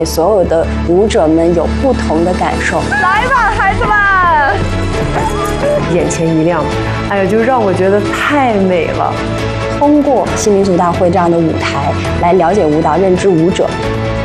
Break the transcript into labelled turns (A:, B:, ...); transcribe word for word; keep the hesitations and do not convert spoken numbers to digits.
A: 所有的舞者们有不同的感受。
B: 来吧，孩子们！
C: 眼前一亮，哎呀，就让我觉得太美了。
A: 通过新民族大会这样的舞台来了解舞蹈、认知舞者。